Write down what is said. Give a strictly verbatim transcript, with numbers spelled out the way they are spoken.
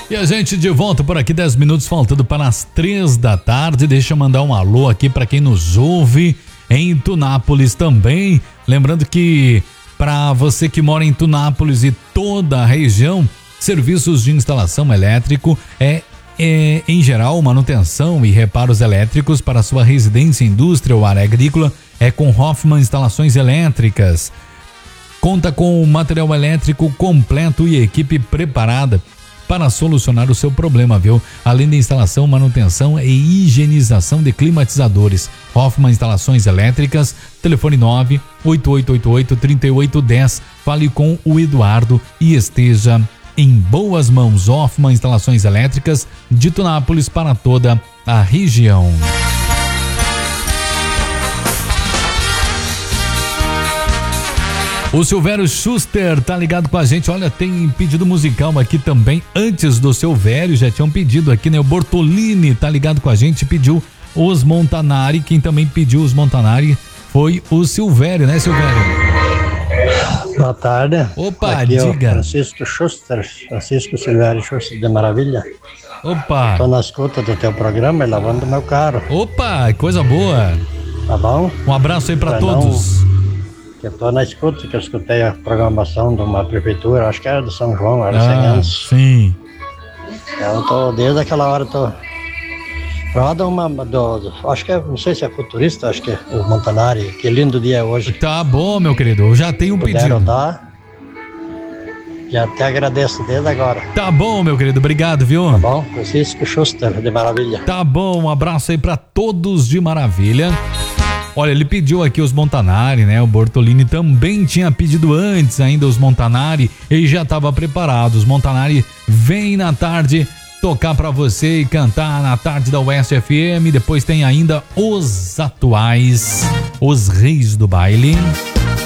E a gente de volta por aqui, dez minutos faltando para as três da tarde. Deixa eu mandar um alô aqui para quem nos ouve em Tunápolis também. Lembrando que para você que mora em Tunápolis e toda a região, serviços de instalação elétrico é, é em geral manutenção e reparos elétricos para sua residência, indústria ou área agrícola é com Hoffman Instalações Elétricas. Conta com material elétrico completo e equipe preparada para solucionar o seu problema, viu? Além de instalação, manutenção e higienização de climatizadores. Hoffman Instalações Elétricas, telefone nove oito oito oito oito, três oito um zero. Fale com o Eduardo e esteja em boas mãos. Hoffman Instalações Elétricas de Tunápolis para toda a região. O Silvério Schuster tá ligado com a gente. Olha, tem pedido musical aqui também. Antes do Silvério, já tinham pedido aqui, né? O Bortolini tá ligado com a gente, pediu os Montanari. Quem também pediu os Montanari foi o Silvério, né, Silvério? Boa tarde. Opa, aqui diga. É o Francisco Schuster, Francisco Silvério Schuster de Maravilha. Opa. Tô na escuta do teu programa e lavando meu carro. Opa, coisa boa. Tá bom? Um abraço aí pra, pra todos. Não... Que eu tô na escuta, que eu escutei a programação de uma prefeitura, acho que era de São João, era cem ah, anos. Sim. Eu tô, desde aquela hora, tô. Roda uma, do, do, acho que é, não sei se é futurista, acho que é o Montanari, que lindo dia é hoje. Tá bom, meu querido, eu já tenho um pedido. Dar, já te agradeço desde agora. Tá bom, meu querido, obrigado, viu? Tá bom, Francisco Schuster, de Maravilha. Tá bom, um abraço aí pra todos de Maravilha. Olha, ele pediu aqui os Montanari, né? O Bortolini também tinha pedido antes ainda os Montanari e já estava preparado. Os Montanari vem na tarde tocar pra você e cantar na tarde da Oeste F M. Depois tem ainda os atuais, os reis do baile.